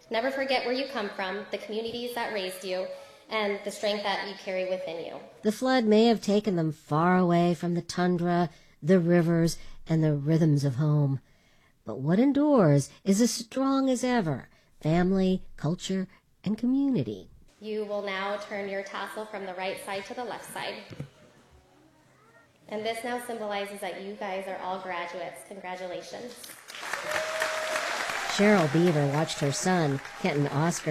Never forget where you come from, the communities that raised you, and the strength that you carry within you. The flood may have taken them far away from the tundra, the rivers, and the rhythms of home. But what endures is as strong as ever: family, culture, and community. You will now turn your tassel from the right side to the left side. And this now symbolizes that you guys are all graduates. Congratulations. Cheryl Beaver watched her son, Kenton Oscar,